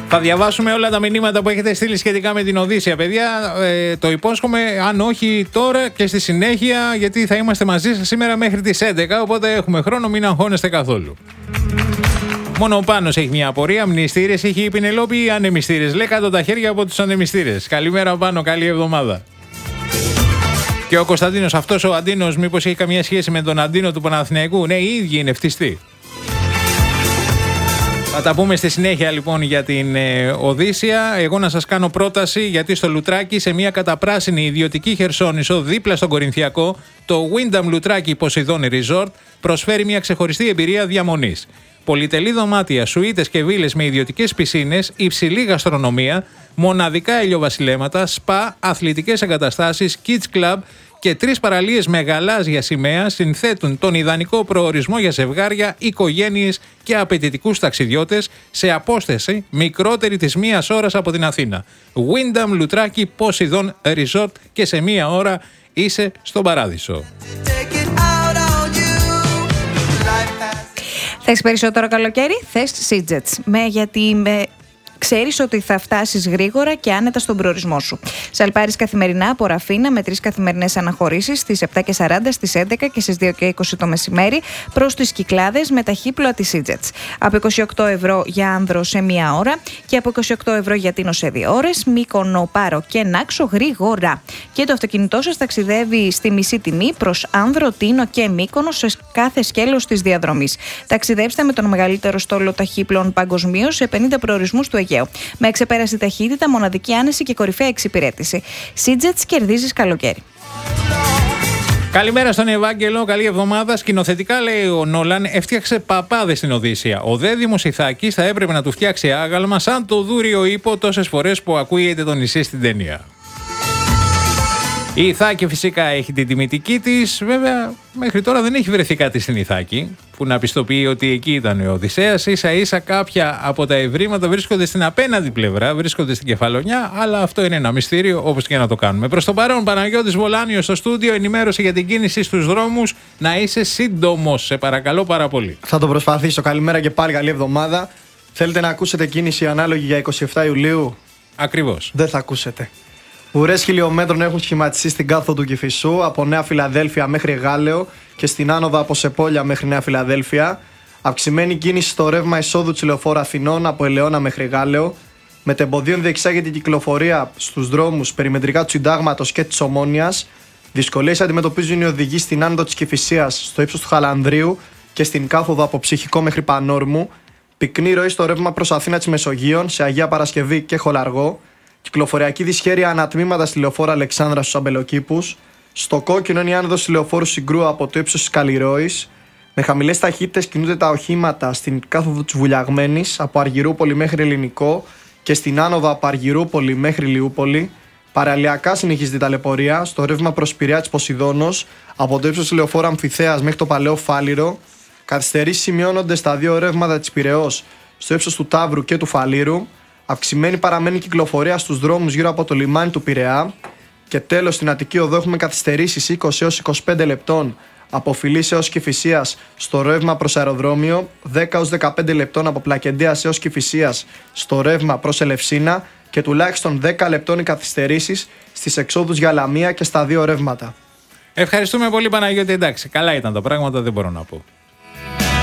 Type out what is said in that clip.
Θα διαβάσουμε όλα τα μηνύματα που έχετε στείλει σχετικά με την Οδύσσεια, παιδιά. Το υπόσχομαι, αν όχι τώρα και στη συνέχεια, γιατί θα είμαστε μαζί σας σήμερα μέχρι τις 11, οπότε έχουμε χρόνο, μην αγχώνεστε καθόλου. Μόνο ο Πάνος έχει μια απορία. Μνηστήρες έχει η Πινελόπη ή ανεμιστήρες? Λέει κάτω τα χέρια από τους ανεμιστήρες. Καλημέρα Πάνο, καλή εβδομάδα. Και ο Κωνσταντίνος, αυτός ο Αντίνος, μήπως έχει καμία σχέση με τον Αντίνο του Παναθηναϊκού? Ναι, οι ίδιοι είναι, φτιστοί. Θα τα πούμε στη συνέχεια λοιπόν για την Οδύσσεια. Εγώ να σας κάνω πρόταση, γιατί στο Λουτράκι, σε μια καταπράσινη ιδιωτική χερσόνησο δίπλα στον Κορινθιακό, το Wyndham Λουτράκι Poseidon Resort προσφέρει μια ξεχωριστή εμπειρία διαμονής. Πολυτελή δωμάτια, σουίτες και βίλες με ιδιωτικές πισίνες, υψηλή γαστρονομία, μοναδικά ηλιοβασιλέματα, σπα, αθλητικές εγκαταστάσεις, kids club και 3 παραλίες με γαλάζια σημαία συνθέτουν τον ιδανικό προορισμό για ζευγάρια, οικογένειες και απαιτητικούς ταξιδιώτες σε απόσταση μικρότερη της 1 ώρας από την Αθήνα. Wyndham Λουτράκι Poseidon Resort, και σε 1 ώρα είσαι στον παράδεισο. Θες περισσότερο καλοκαίρι? Θες Seajets. Γιατί ξέρεις ότι θα φτάσεις γρήγορα και άνετα στον προορισμό σου. Σαλπάρεις καθημερινά από Ραφίνα με 3 καθημερινές αναχωρήσεις στις 7:40, στις 11 και στις 2:20 το μεσημέρι προς τις Κυκλάδες με ταχύπλοα της Seajets. Από 28 ευρώ για Άνδρο σε 1 ώρα και από 28 ευρώ για Τίνο σε 2 ώρες, Μύκονο, Πάρο και Νάξο γρήγορα. Και το αυτοκίνητό σας ταξιδεύει στη μισή τιμή προς Άνδρο, Τίνο και Μύκονο σε κάθε σκέλος της διαδρομής. Ταξιδέψτε με τον μεγαλύτερο στόλο ταχύπλων παγκοσμίως σε 50 προορισμούς του Αιγαίου. Με εξεπέραστη ταχύτητα, μοναδική άνεση και κορυφαία εξυπηρέτηση. Seajets, κερδίζεις καλοκαίρι. Καλημέρα στον Ευάγγελο, καλή εβδομάδα. Σκηνοθετικά, λέει ο Νόλαν, έφτιαξε παπάδες στην Οδύσσεια. Ο Δέδυμος Ιθάκης θα έπρεπε να του φτιάξει άγαλμα σαν το δούριο ύπο τόσες φορές που ακούγεται το νησί στην ταινία. Η Ιθάκη φυσικά έχει την τιμητική της. Βέβαια, μέχρι τώρα δεν έχει βρεθεί κάτι στην Ιθάκη που να πιστοποιεί ότι εκεί ήταν ο Οδυσσέας. Ίσα-ίσα κάποια από τα ευρήματα βρίσκονται στην απέναντι πλευρά, βρίσκονται στην Κεφαλονιά, αλλά αυτό είναι ένα μυστήριο, όπως και να το κάνουμε. Προς το παρόν, Παναγιώτης Βολάνιος στο στούντιο, ενημέρωση για την κίνηση στους δρόμους. Να είσαι σύντομος, σε παρακαλώ πάρα πολύ. Θα το προσπαθήσω. Καλημέρα και πάλι, καλή εβδομάδα. Θέλετε να ακούσετε κίνηση ανάλογη για 27 Ιουλίου? Ακριβώς. Δεν θα ακούσετε. Ουρές χιλιόμετρων έχουν σχηματιστεί στην κάθοδο του Κηφισού από Νέα Φιλαδέλφια μέχρι Γάλεο και στην άνοδο από Σεπόλια μέχρι Νέα Φιλαδέλφια. Αυξημένη κίνηση στο ρεύμα εισόδου της λεωφόρου Αθηνών από Ελαιώνα μέχρι Γάλεο. Μετεμποδίων διεξάγεται η κυκλοφορία στους δρόμους περιμετρικά του Συντάγματος και της Ομόνοιας. Δυσκολίες αντιμετωπίζουν οι οδηγοί στην άνοδο της Κηφισίας στο ύψος του Χαλανδρίου και στην κάθοδο από Ψυχικό μέχρι Πανόρμου. Πυκνή ροή στο ρεύμα προς Αθήνα της Μεσογείων σε Αγία Παρασκευή και Χολαργό. Κυκλοφοριακή δυσχέρεια ανατμήματα στη λεωφόρο Αλεξάνδρα στους Αμπελοκήπους. Στο κόκκινο είναι η άνοδος στη λεωφόρου Συγκρού από το ύψος της Καλλιρόης. Με χαμηλές ταχύτητες κινούνται τα οχήματα στην κάθοδο της Βουλιαγμένης από Αργυρούπολη μέχρι Ελληνικό και στην άνοδο από Αργυρούπολη μέχρι Λιούπολη. Παραλιακά συνεχίζεται η ταλαιπωρία στο ρεύμα προς Πειραιά της Ποσειδώνος από το ύψος της λεωφόρου Αμφιθέας μέχρι το Παλαιό Φάληρο. Καθυστερήσεις σημειώνονται στα 2 ρεύματα της Πειραιώς στο ύψος του Ταύρου και του Φαλήρου. Αυξημένη παραμένει κυκλοφορία στους δρόμους γύρω από το λιμάνι του Πειραιά. Και τέλος, στην Αττική Οδό έχουμε καθυστερήσεις 20 έως 25 λεπτών από Φιλής έως Κηφισίας στο ρεύμα προς αεροδρόμιο, 10 έως 15 λεπτών από Πλακεντίας έως Κηφισίας στο ρεύμα προς Ελευσίνα και τουλάχιστον 10 λεπτών οι καθυστερήσεις στις εξόδους για Λαμία και στα 2 ρεύματα. Ευχαριστούμε πολύ, Παναγιώτη. Εντάξει, καλά ήταν τα πράγματα, δεν μπορώ να πω.